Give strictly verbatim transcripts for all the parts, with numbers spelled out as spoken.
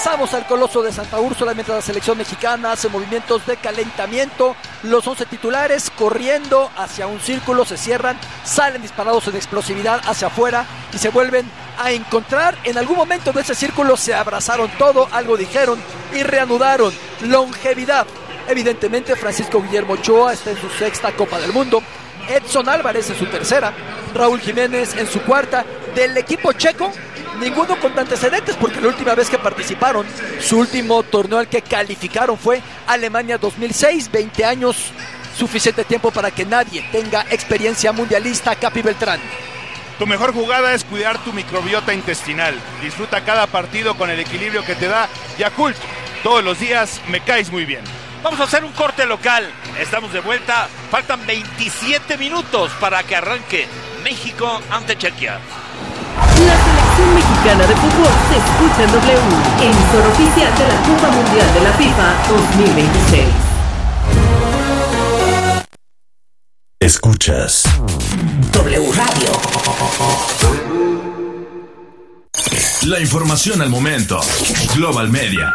Regresamos al Coloso de Santa Úrsula mientras la selección mexicana hace movimientos de calentamiento. Los once titulares corriendo hacia un círculo, se cierran, salen disparados en explosividad hacia afuera y se vuelven a encontrar. En algún momento de ese círculo se abrazaron todo, algo dijeron y reanudaron. Longevidad. Evidentemente Francisco Guillermo Ochoa está en su sexta Copa del Mundo, Edson Álvarez en su tercera, Raúl Jiménez en su cuarta. Del equipo checo, ninguno con antecedentes, porque la última vez que participaron, su último torneo al que calificaron fue Alemania dos mil seis, veinte años, suficiente tiempo para que nadie tenga experiencia mundialista. Capi Beltrán. Tu mejor jugada es cuidar tu microbiota intestinal. Disfruta cada partido con el equilibrio que te da Yakult. Todos los días me caes muy bien. Vamos a hacer un corte local. Estamos de vuelta. Faltan veintisiete minutos para que arranque México ante Chequia. La selección mexicana de fútbol se escucha en W, emisor oficial de la Copa Mundial de la FIFA dos mil veintiséis. Escuchas W Radio. La información al momento. Global Media.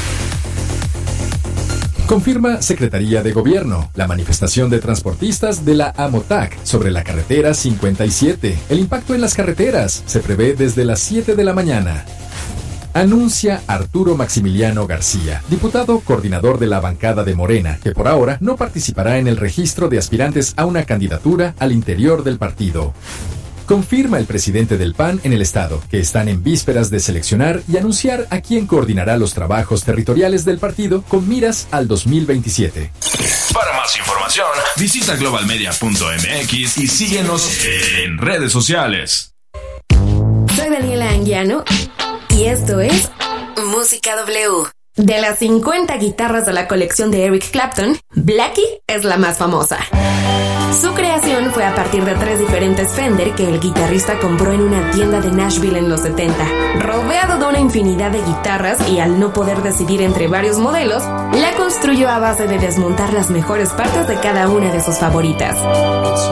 Confirma Secretaría de Gobierno la manifestación de transportistas de la AMOTAC sobre la carretera cincuenta y siete. El impacto en las carreteras se prevé desde las siete de la mañana. Anuncia Arturo Maximiliano García, diputado coordinador de la bancada de Morena, que por ahora no participará en el registro de aspirantes a una candidatura al interior del partido. Confirma el presidente del P A N en el estado que están en vísperas de seleccionar y anunciar a quién coordinará los trabajos territoriales del partido con miras al dos mil veintisiete. Para más información, visita global media punto m x y síguenos en redes sociales. Soy Daniela Anguiano y esto es Música W. De las cincuenta guitarras de la colección de Eric Clapton, Blackie es la más famosa. Su creación fue a partir de tres diferentes Fender que el guitarrista compró en una tienda de Nashville en los setenta. Rodeado de una infinidad de guitarras y al no poder decidir entre varios modelos, la construyó a base de desmontar las mejores partes de cada una de sus favoritas.